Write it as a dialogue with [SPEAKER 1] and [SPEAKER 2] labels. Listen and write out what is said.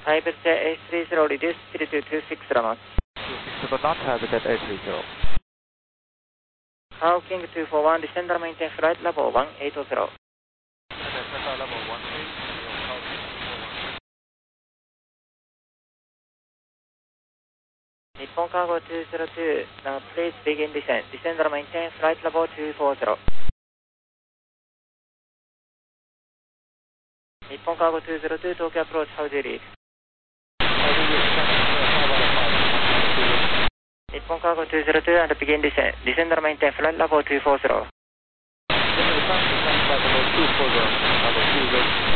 [SPEAKER 1] Habitat A30, reduce speed to 26 knots.
[SPEAKER 2] 26 knots, Habitat A30.
[SPEAKER 1] Hawking 241, descend and maintain flight level 180.
[SPEAKER 2] Flight level 180, Hawking 241.
[SPEAKER 1] Nippon Cargo 202, now please begin descent. Descend and maintain flight level 240. Nippon Cargo 202, Tokyo approach, how do you read? Nippon Cargo 202 and begin descent. Descend and maintain flight level 240.
[SPEAKER 2] Descend flight level 240, level 240.